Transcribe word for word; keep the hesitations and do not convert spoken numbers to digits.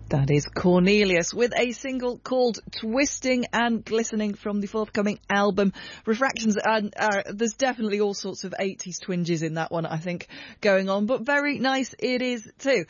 That is Cornelius with a single called Twisting and Glistening from the forthcoming album Refractions. And uh, there's definitely all sorts of eighties twinges in that one, I think, going on, but very nice it is too.